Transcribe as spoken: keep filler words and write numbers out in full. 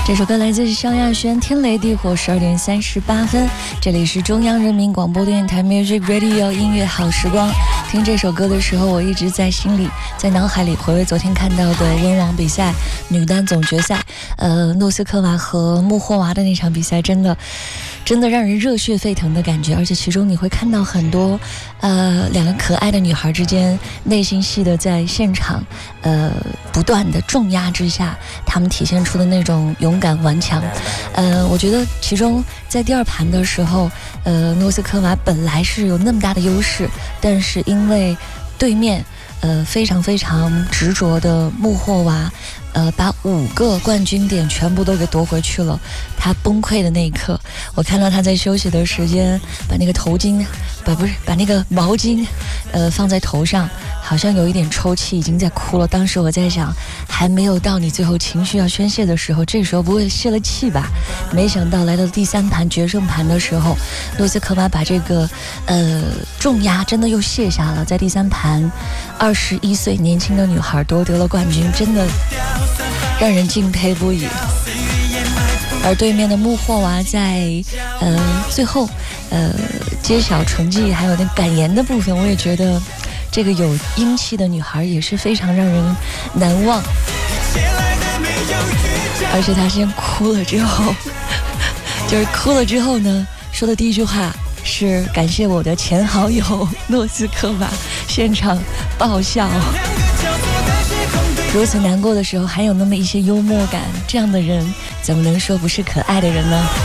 这首歌来自萧亚轩，天雷地火，十二点三十八分。这里是中央人民广播电台 Music Radio 音乐好时光。听这首歌的时候，我一直在心里，在脑海里回味昨天看到的温网比赛女单总决赛，呃，诺斯科娃和穆霍娃的那场比赛，真的。真的让人热血沸腾的感觉，而且其中你会看到很多，呃，两个可爱的女孩之间内心戏的在现场，呃，不断的重压之下，她们体现出的那种勇敢顽强。呃，我觉得其中在第二盘的时候，呃，诺斯科娃本来是有那么大的优势，但是因为对面。呃，非常非常执着的穆霍娃，呃，把五个冠军点全部都给夺回去了。他崩溃的那一刻，我看到他在休息的时间，把那个头巾，把不是把那个毛巾，呃，放在头上，好像有一点抽泣，已经在哭了。当时我在想，还没有到你最后情绪要宣泄的时候，这时候不会泄了气吧？没想到来到第三盘决胜盘的时候，诺斯科娃把这个呃重压真的又卸下了，在第三盘。二十一岁年轻的女孩夺得了冠军，真的让人敬佩不已。而对面的穆霍娃在呃最后呃揭晓成绩还有那感言的部分，我也觉得这个有英气的女孩也是非常让人难忘。而且她先哭了之后，就是哭了之后呢，说的第一句话是感谢我的前好友诺斯科娃，现场爆笑。如此难过的时候还有那么一些幽默感，这样的人怎么能说不是可爱的人呢？